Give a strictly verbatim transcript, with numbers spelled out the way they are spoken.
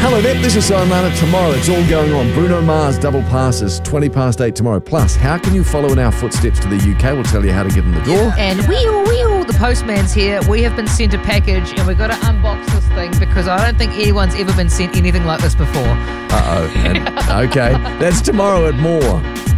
Hello there, this is Simon. Tomorrow it's all going on. Bruno Mars double passes, twenty past eight tomorrow. Plus, how can you follow in our footsteps to the U K? We'll tell you how to get in the door. And wheel, wheel, the postman's here. We have been sent a package and we've got to unbox this thing because I don't think anyone's ever been sent anything like this before. Uh-oh. And- okay, that's tomorrow at More.